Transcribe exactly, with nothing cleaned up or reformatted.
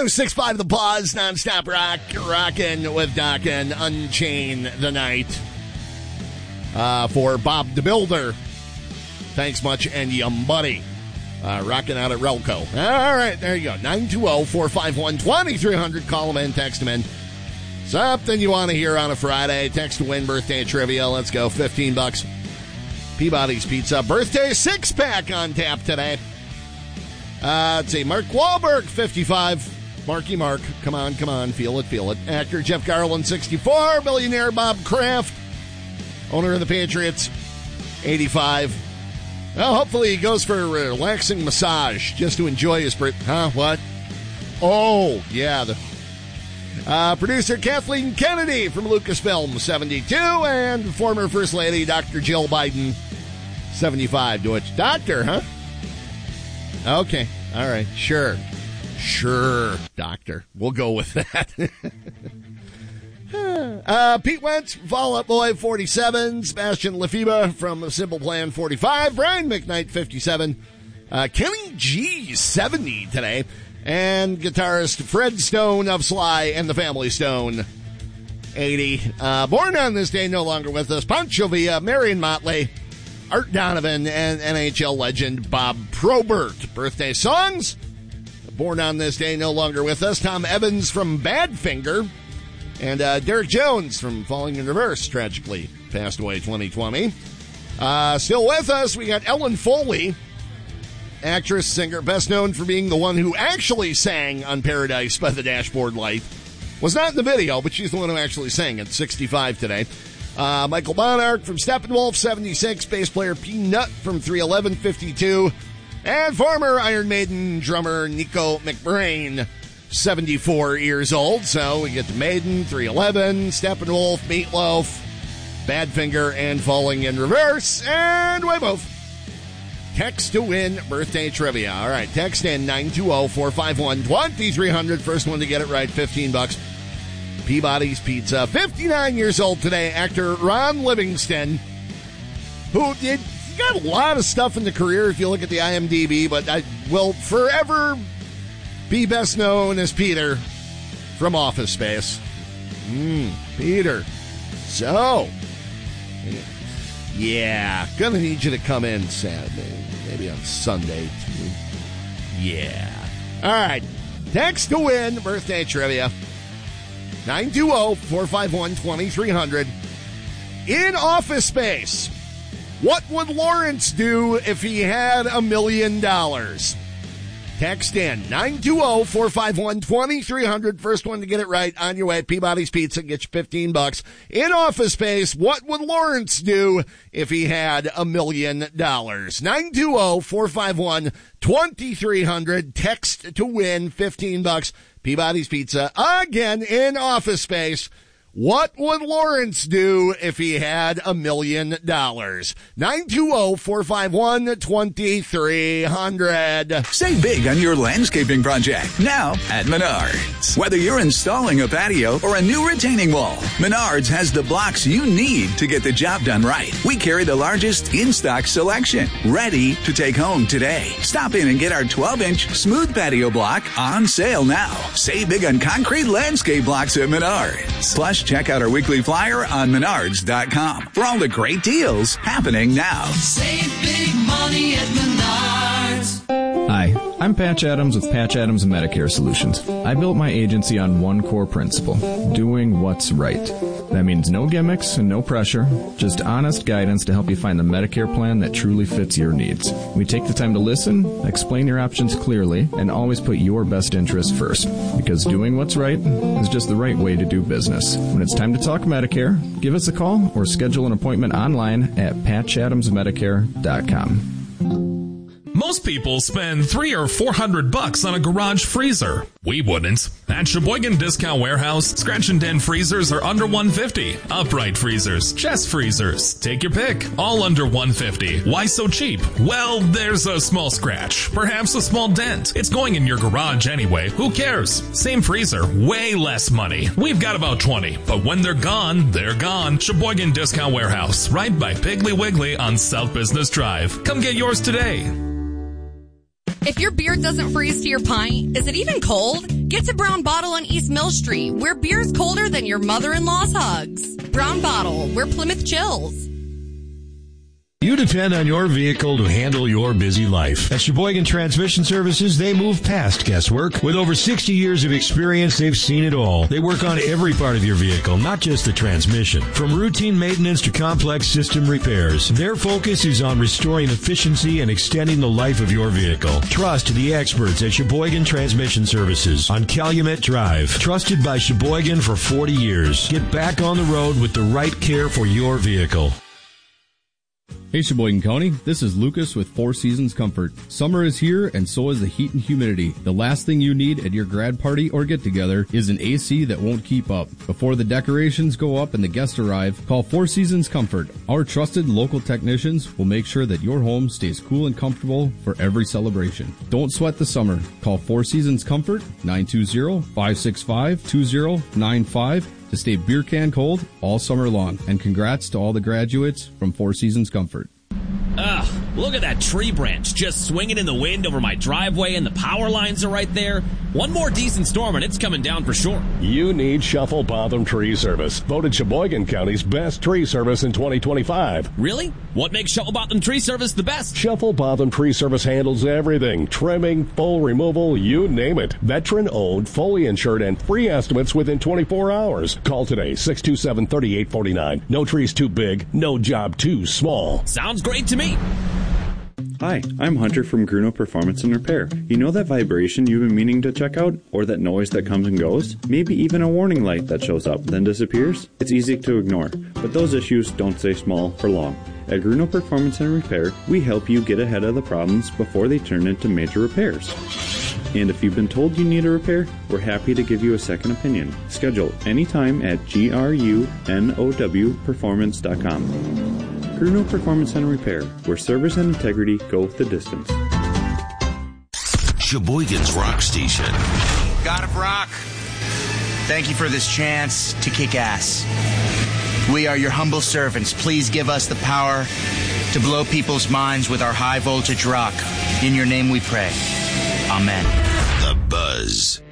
oh six point five The Buzz, nonstop rock, rockin' with Doc and Unchain the Night. Uh, for Bob the Builder. Thanks much, and Yum Buddy. Uh, rocking out at Relco. All right, there you go. nine two zero, four five one, two three zero zero. Call them in, text them in. Something you want to hear on a Friday. Text to win birthday trivia. Let's go. fifteen bucks. Peabody's Pizza. Birthday six-pack on tap today. Uh, let's see. Mark Wahlberg, fifty-five. Marky Mark. Come on, come on. Feel it, feel it. Actor Jeff Garland, sixty-four. Billionaire Bob Kraft, owner of the Patriots, eighty-five. Well, hopefully he goes for a relaxing massage just to enjoy his birthday. Huh? What? Oh, yeah. The uh, producer Kathleen Kennedy from Lucasfilm, seventy-two. And former First Lady Doctor Jill Biden, seventy-five. To which, doctor, huh? Okay. All right. Sure. Sure, doctor. We'll go with that. Uh, Pete Wentz, Fall Out Boy, forty-seven. Sebastian Lefebvre from Simple Plan, forty-five. Brian McKnight, fifty-seven. Uh, Kenny G, seventy today. And guitarist Fred Stone of Sly and the Family Stone, eighty. Uh, born on this day, no longer with us, Pancho Villa, Marion Motley, Art Donovan, and N H L legend Bob Probert. Birthday songs. Born on this day, no longer with us, Tom Evans from Badfinger. And uh, Derek Jones from Falling in Reverse, tragically passed away twenty twenty. Uh, still with us, we got Ellen Foley, actress, singer, best known for being the one who actually sang on Paradise by the Dashboard Light. Was not in the video, but she's the one who actually sang at sixty-five today. Uh, Michael Monarch from Steppenwolf, seventy-six. Bass player P-Nut from three eleven, fifty-two. And former Iron Maiden drummer Nico McBrain, seventy-four years old. So we get to Maiden, three eleven, Steppenwolf, Meatloaf, Badfinger, and Falling in Reverse. And we both. Text to win birthday trivia. All right, text in nine two zero, four five one, two three zero zero. First one to get it right, fifteen bucks. Peabody's Pizza. fifty-nine years old today, actor Ron Livingston, who did got a lot of stuff in the career if you look at the I M D B, but I will forever be best known as Peter from Office Space. Mmm, Peter. So, yeah, gonna need you to come in Saturday, maybe on Sunday too. Yeah. All right, text to win birthday trivia. nine two zero, four five one, two three zero zero. In Office Space, what would Lawrence do if he had a million dollars? Text in nine two zero, four five one, two three zero zero. First one to get it right on your way. Peabody's Pizza, get you fifteen bucks. In Office Space, what would Lawrence do if he had a million dollars? nine two zero, four five one, two three zero zero. Text to win fifteen bucks. Peabody's Pizza, again in Office Space. What would Lawrence do if he had a million dollars? nine two zero, four five one, two three zero zero. Save big on your landscaping project now at Menards. Whether you're installing a patio or a new retaining wall, Menards has the blocks you need to get the job done right. We carry the largest in-stock selection, ready to take home today. Stop in and get our twelve-inch smooth patio block on sale now. Save big on concrete landscape blocks at Menards. Plus, check out our weekly flyer on menards dot com for all the great deals happening now. Save big money at Menards. Hi, I'm Patch Adams with Patch Adams Medicare Solutions. I built my agency on one core principle, doing what's right. That means no gimmicks and no pressure, just honest guidance to help you find the Medicare plan that truly fits your needs. We take the time to listen, explain your options clearly, and always put your best interest first. Because doing what's right is just the right way to do business. When it's time to talk Medicare, give us a call or schedule an appointment online at patch adams medicare dot com. Most people spend three or four hundred bucks on a garage freezer. We wouldn't. At Sheboygan Discount Warehouse, scratch and dent freezers are under one hundred fifty dollars. Upright freezers, chest freezers, take your pick, all under one hundred fifty dollars. Why so cheap? Well, there's a small scratch, perhaps a small dent. It's going in your garage anyway. Who cares? Same freezer, way less money. We've got about twenty, but when they're gone, they're gone. Sheboygan Discount Warehouse, right by Piggly Wiggly on South Business Drive. Come get yours today. If your beer doesn't freeze to your pint, is it even cold? Get to Brown Bottle on East Mill Street, where beer's colder than your mother-in-law's hugs. Brown Bottle, where Plymouth chills. You depend on your vehicle to handle your busy life. At Sheboygan Transmission Services, they move past guesswork. With over sixty years of experience, they've seen it all. They work on every part of your vehicle, not just the transmission. From routine maintenance to complex system repairs, their focus is on restoring efficiency and extending the life of your vehicle. Trust the experts at Sheboygan Transmission Services on Calumet Drive. Trusted by Sheboygan for forty years. Get back on the road with the right care for your vehicle. Hey Sheboygan County, this is Lucas with Four Seasons Comfort. Summer is here and so is the heat and humidity. The last thing you need at your grad party or get together is an A C that won't keep up. Before the decorations go up and the guests arrive, call Four Seasons Comfort. Our trusted local technicians will make sure that your home stays cool and comfortable for every celebration. Don't sweat the summer. Call Four Seasons Comfort, nine two zero, five six five, two zero nine five. to stay beer can cold all summer long. And congrats to all the graduates from Four Seasons Comfort. Ugh, look at that tree branch just swinging in the wind over my driveway, and the power lines are right there. One more decent storm and it's coming down for sure. You need Shuffle Botham Tree Service. Voted Sheboygan County's best tree service in twenty twenty-five. Really? What makes Shuffle Botham Tree Service the best? Shuffle Botham Tree Service handles everything. Trimming, full removal, you name it. Veteran-owned, fully insured, and free estimates within twenty-four hours. Call today, six two seven, three eight four nine. No tree's too big, no job too small. Sounds great to me. Hi, I'm Hunter from Gruno Performance and Repair. You know that vibration you've been meaning to check out? Or that noise that comes and goes? Maybe even a warning light that shows up, then disappears? It's easy to ignore, but those issues don't stay small for long. At Gruno Performance and Repair, we help you get ahead of the problems before they turn into major repairs. And if you've been told you need a repair, we're happy to give you a second opinion. Schedule anytime at G R U N O W performance dot com. Gruno Performance and Repair, where service and integrity go the distance. Sheboygan's Rock Station. God of Rock, thank you for this chance to kick ass. We are your humble servants. Please give us the power to blow people's minds with our high voltage rock. In your name we pray. Amen. The Buzz.